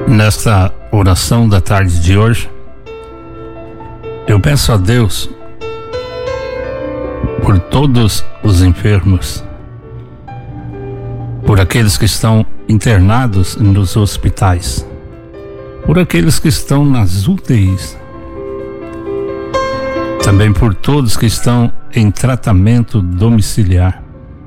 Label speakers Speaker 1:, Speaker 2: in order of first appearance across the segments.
Speaker 1: Nesta oração da tarde de hoje, eu peço a Deus por todos os enfermos, por aqueles que estão internados nos hospitais, por aqueles que estão nas UTIs, também por todos que estão em tratamento domiciliar.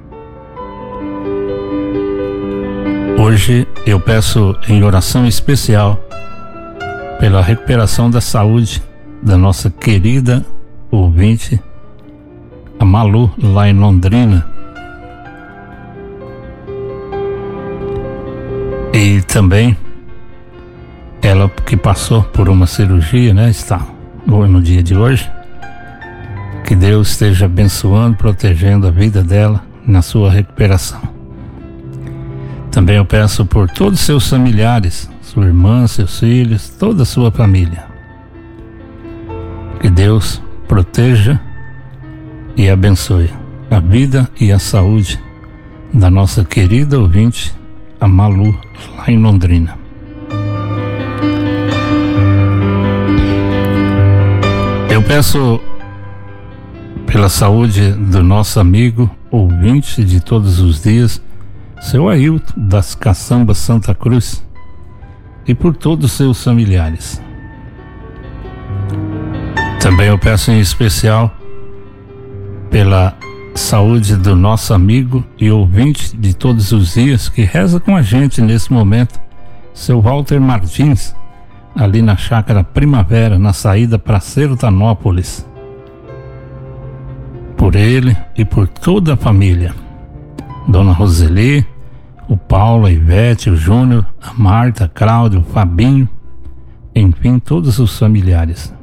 Speaker 1: Hoje eu peço em oração especial pela recuperação da saúde da nossa querida ouvinte, a Malu, lá em Londrina. E também ela que passou por uma cirurgia, né? Está no dia de hoje. Que Deus esteja abençoando, protegendo a vida dela na sua recuperação. Também eu peço por todos os seus familiares, sua irmã, seus filhos, toda a sua família. Que Deus proteja e abençoe a vida e a saúde da nossa querida ouvinte, a Malu, lá em Londrina. Eu peço pela saúde do nosso amigo, ouvinte de todos os dias, seu Ailton, das Caçambas Santa Cruz, e por todos os seus familiares. Também eu peço em especial pela saúde do nosso amigo e ouvinte de todos os dias, que reza com a gente nesse momento, seu Walter Martins, ali na Chácara Primavera, na saída para Sertanópolis. Por ele e por toda a família. Dona Roseli, o Paulo, a Ivete, o Júnior, a Marta, a Cláudio, o Fabinho, enfim, todos os familiares.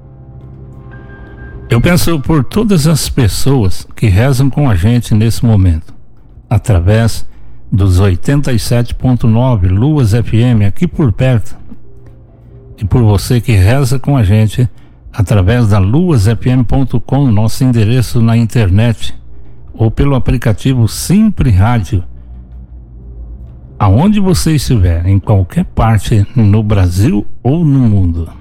Speaker 1: Eu peço por todas as pessoas que rezam com a gente nesse momento, através dos 87.9 Luas FM aqui por perto, e por você que reza com a gente através da luasfm.com, nosso endereço na internet, ou pelo aplicativo Sempre Rádio. Aonde você estiver, em qualquer parte no Brasil ou no mundo.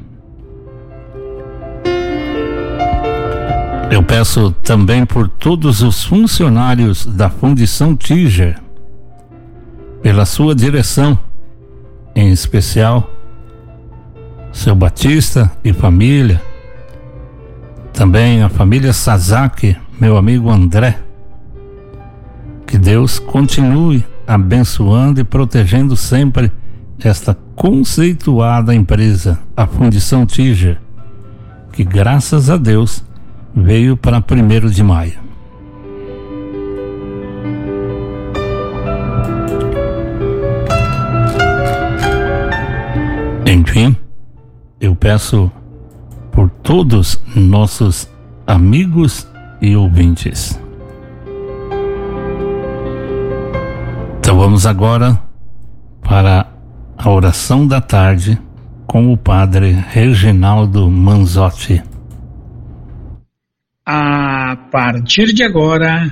Speaker 1: Eu peço também por todos os funcionários da Fundição Tiger, pela sua direção, em especial seu Batista e família, também a família Sazaki, meu amigo André. Que Deus continue abençoando e protegendo sempre esta conceituada empresa, a Fundição Tiger, que graças a Deus veio para 1º de maio. Enfim, eu peço por todos nossos amigos e ouvintes. Então vamos agora para a oração da tarde com o padre Reginaldo Manzotti.
Speaker 2: A partir de agora,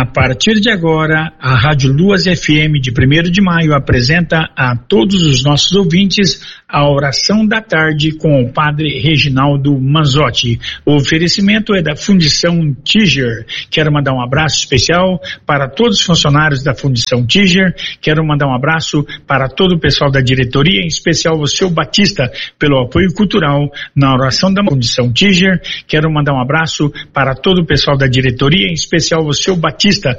Speaker 2: a Rádio Luas FM de 1º de maio apresenta a todos os nossos ouvintes a oração da tarde com o padre Reginaldo Manzotti. O oferecimento é da Fundição Tiger. Quero mandar um abraço especial para todos os funcionários da Fundição Tiger. Quero mandar um abraço para todo o pessoal da diretoria, em especial o seu Batista, pelo apoio cultural na oração da Fundição Tiger. Quero mandar um abraço para todo o pessoal da diretoria, em especial o seu Batista,